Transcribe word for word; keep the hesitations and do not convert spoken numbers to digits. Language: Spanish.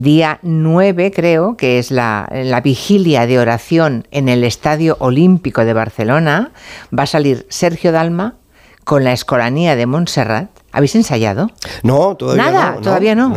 día nueve, creo, que es la, la vigilia de oración en el Estadio Olímpico de Barcelona, va a salir Sergio Dalma con la Escolanía de Montserrat. ¿Habéis ensayado? No, todavía Nada, no. todavía no.